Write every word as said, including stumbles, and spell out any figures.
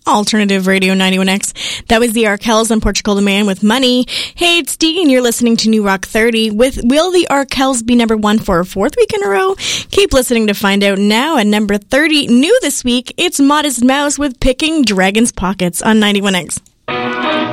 Alternative Radio ninety-one X. That was the Arkells and Portugal the Man with Money. Hey, it's Dee, and you're listening to New Rock thirty with Will the Arkells be number one for a fourth week in a row? Keep listening to find out. Now at number thirty, new this week, it's Modest Mouse with Picking Dragon's Pockets on ninety-one X.